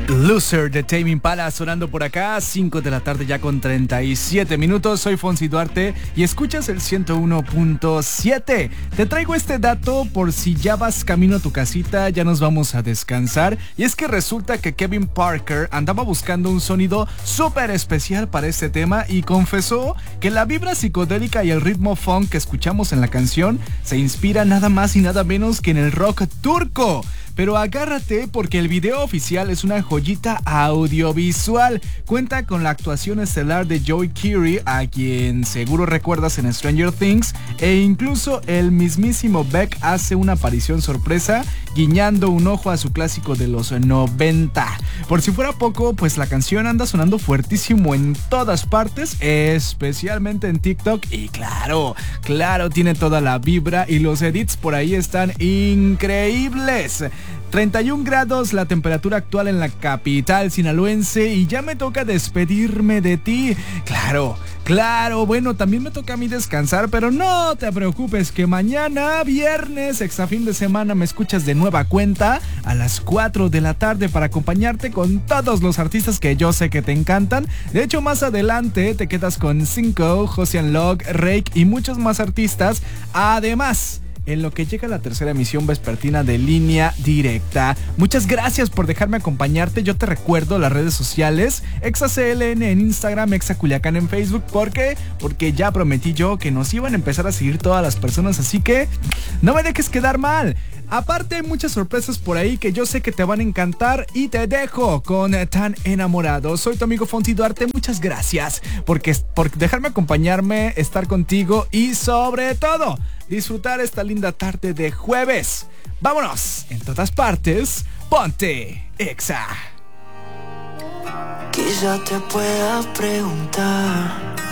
Loser de Tame Impala sonando por acá, 5 de la tarde ya con 37 minutos. Soy Fonsi Duarte y escuchas el 101.7. Te traigo este dato por si ya vas camino a tu casita, ya nos vamos a descansar. Y es que resulta que Kevin Parker andaba buscando un sonido súper especial para este tema y confesó que la vibra psicodélica y el ritmo funk que escuchamos en la canción se inspira nada más y nada menos que en el rock turco. Pero agárrate porque el video oficial es una joyita audiovisual. Cuenta con la actuación estelar de Joey Keery, a quien seguro recuerdas en Stranger Things, e incluso el mismísimo Beck hace una aparición sorpresa, guiñando un ojo a su clásico de los 90. Por si fuera poco, pues la canción anda sonando fuertísimo en todas partes, especialmente en TikTok, y claro, tiene toda la vibra y los edits por ahí están increíbles. 31 grados la temperatura actual en la capital sinaloense y ya me toca despedirme de ti. Claro, bueno, también me toca a mí descansar, pero no te preocupes que mañana, viernes, extra fin de semana, me escuchas de nueva cuenta a las 4 de la tarde para acompañarte con todos los artistas que yo sé que te encantan. De hecho, más adelante te quedas con Cinco, Josian Log, Rake y muchos más artistas. Además, en lo que llega la tercera emisión vespertina de Línea Directa. Muchas gracias por dejarme acompañarte. Yo te recuerdo las redes sociales: ExaCLN en Instagram, ExaCuliacán en Facebook. ¿Por qué? Porque ya prometí yo que nos iban a empezar a seguir todas las personas, así que no me dejes quedar mal. Aparte hay muchas sorpresas por ahí que yo sé que te van a encantar y te dejo con Tan Enamorado. Soy tu amigo Fonsi Duarte, muchas gracias por dejarme acompañarme, estar contigo y sobre todo disfrutar esta linda tarde de jueves. Vámonos, en todas partes, ponte Exa. Quizá te pueda preguntar